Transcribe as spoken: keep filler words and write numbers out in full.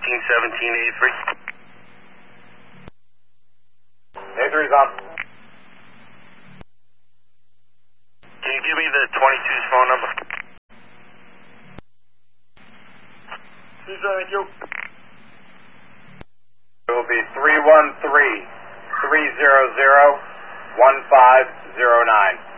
eighteen seventeen eighty-three. eighty-three's on. Can you give me the twenty-two's phone number? Please, thank you. It will be three one three, three zero zero, one five zero nine.